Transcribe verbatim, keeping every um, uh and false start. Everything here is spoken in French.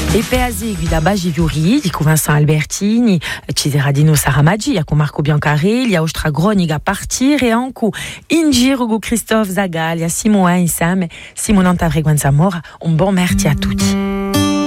E pe a zegui da Bagi Viuri, con Vincent Albertini, Ciseradino Saramaggi, con Marco Biancarelli, a Ostra Groniga Partir, e anco in giro con Christophe Zagal, Simon Insam, Simon Antavreguan Zamora, un bon merci a tutti.